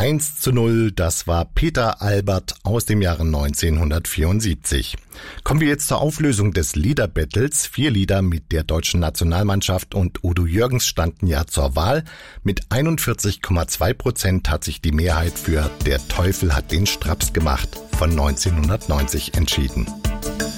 1:0, das war Peter Albert aus dem Jahre 1974. Kommen wir jetzt zur Auflösung des Liederbattles. 4 Lieder mit der deutschen Nationalmannschaft und Udo Jürgens standen ja zur Wahl. Mit 41,2% hat sich die Mehrheit für Der Teufel hat den Straps gemacht von 1990 entschieden.